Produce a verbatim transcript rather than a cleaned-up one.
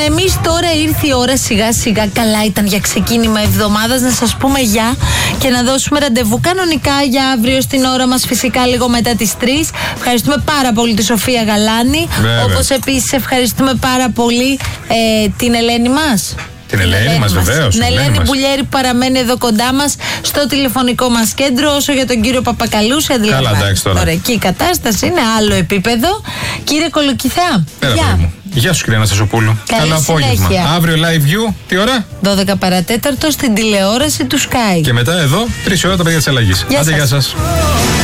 εμείς τώρα ήρθε η ώρα σιγά σιγά. Καλά ήταν για ξεκίνημα εβδομάδας να σας πούμε γεια και να δώσουμε ραντεβού κανονικά για αύριο στην ώρα μας, φυσικά λίγο μετά τις τρεις. Ευχαριστούμε πάρα πολύ τη Σοφία Γαλάνη. Όπως επίσης ευχαριστούμε πάρα πολύ ε, την Ελένη μας. Την Ελένη μας, βεβαίως. Την Ελένη Μπουλιέρη που παραμένει εδώ κοντά μας στο τηλεφωνικό μας κέντρο. Όσο για τον κύριο Παπακαλούση, αντιλαμβάνεστε. Τώρα εκεί η κατάσταση είναι άλλο επίπεδο. Κύριε Κολοκυθά, γεια. Γεια σου, κυρία Αναστασοπούλου. Καλό απόγευμα. Αύριο live view, τι ώρα? δώδεκα παρατέταρτο στην τηλεόραση του Sky. Και μετά εδώ, τρεις ώρα τα παιδιά της αλλαγής. Άντε, γεια σας.